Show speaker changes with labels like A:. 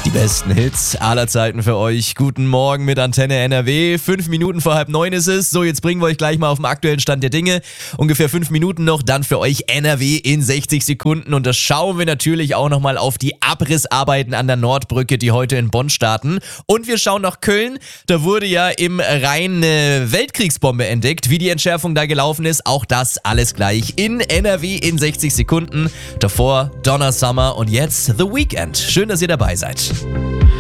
A: Die besten Hits aller Zeiten für euch. Guten Morgen mit Antenne NRW. 5 Minuten vor 8:30 ist es. So, jetzt bringen wir euch gleich mal auf den aktuellen Stand der Dinge. Ungefähr 5 Minuten noch, dann für euch NRW in 60 Sekunden. Und da schauen wir natürlich auch nochmal auf die Abrissarbeiten an der Nordbrücke, die heute in Bonn starten. Und wir schauen nach Köln. Da wurde ja im Rhein eine Weltkriegsbombe entdeckt. Wie die Entschärfung da gelaufen ist, auch das alles gleich in NRW in 60 Sekunden. Davor Donna Summer und jetzt The Weeknd. Schön, dass ihr dabei seid.